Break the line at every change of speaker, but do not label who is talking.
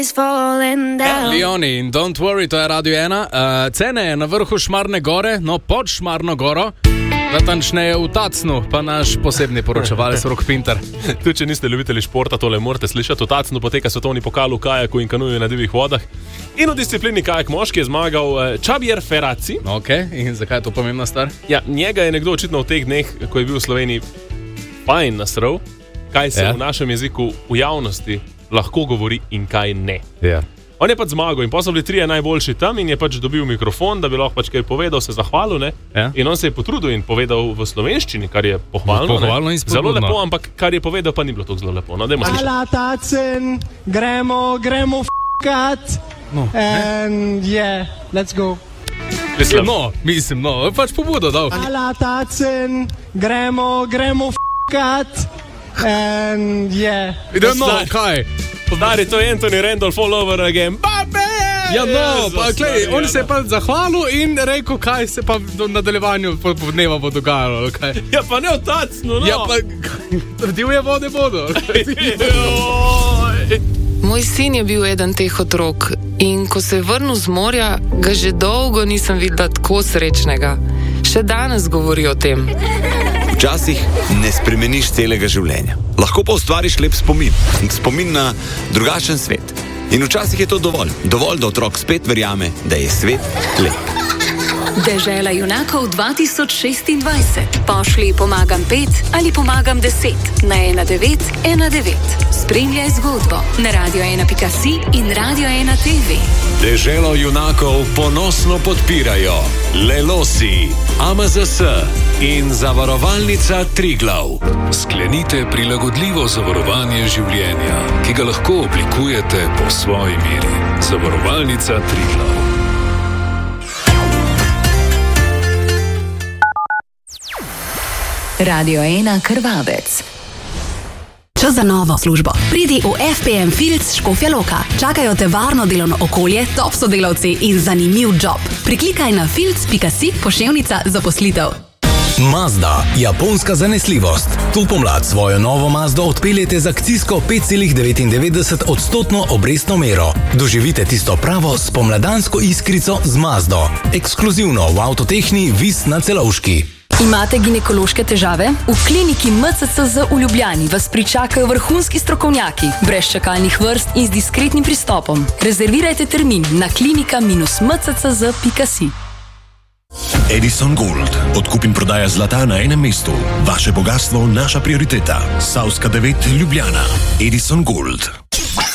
Leoni in Don't Worry, to je Radio 1. Cene je na vrhu Šmarne gore, no pod Šmarno goro, natančneje v Tacnu, pa naš posebni poročevalec Rok Pinter.
Tudi če niste ljubitelji športa, tole morate slišati. V Tacnu poteka svetovni pokal v kajaku in kanuju na divjih vodah. In v disciplini kajak moški je zmagal Xavier Ferrazzi.
Ok, in zakaj je to pomembna stvar?
Ja, njega je nekdo očitno v teh dneh, ko je bil v Sloveniji fajn nasrl, kaj se v našem jeziku v javnosti lahko govori in kaj ne.
Ja.
On je pač zmagal in pa so bili trije najboljši tam in je pač dobil mikrofon, da bi lahko pač kaj povedal, se zahvalil, ne?
Ja.
In on se je potrudil in povedal v slovenščini, kar je pohvalno,
pohvalno in spodbudno.
Zelo lepo, ampak kar je povedal, pa ni bilo tako zelo lepo. No, dajmo slišati.
Ala Tacen, gremo f***kat.
No,
and yeah, let's go.
Mislim, pač pobudo dal.
Ala Tacen, gremo f***kat. And yeah.
Kaj?
Stari, to je Anthony Randolph all over again. Babe!
Ja, pa klej, on se je pa zahvalil in rekel, kaj se pa v nadaljevanju dneva bo dogajalo. Kaj?
Ja, pa ne v Tacnu, no.
Ja, pa divje vode bodo.
Moj sin je bil eden teh otrok in ko se je vrnil z morja, ga že dolgo nisem videla tako srečnega. Še danes govori o tem.
Včasih ne spremeniš celega življenja. Lahko pa ustvariš lep spomin na drugačen svet. In včasih je to dovolj, da otrok spet verjame, da je svet lep.
Dežela junakov 2026. Pošlji pomagam 5 ali pomagam 10 na 1919. Spremljaj zgodbo na radio1.si in radio1.tv.
Deželo junakov ponosno podpirajo Lelosi, AMZS in Zavarovalnica Triglav. Sklenite prilagodljivo zavarovanje življenja, ki ga lahko oblikujete po svoji meri. Zavarovalnica Triglav.
Radio 1 Krvavec.
Čas za novo službo. Pridi v FPM Fields Škofja Loka. Čakajo te varno delovno okolje, top sodelavci in zanimiv job. Priklikaj na fields.si poševnica zaposlitev.
Mazda, japonska zanesljivost. Tu pomlad svojo novo Mazdo odpeljete z akcijsko 5,99% obrestno mero. Doživite tisto pravo spomladansko iskrico z Mazdo. Ekskluzivno v Avtotehni Vis na Celovški.
Imate ginekološke težave? V kliniki MCCZ v Ljubljani vas pričakajo vrhunski strokovnjaki, brez čakalnih vrst in z diskretnim pristopom. Rezervirajte termin na klinika-mccz.si.
Edison Gold. Odkup in prodaja zlata na enem mestu. Vaše bogatstvo, naša prioriteta. Savska 9 Ljubljana. Edison Gold.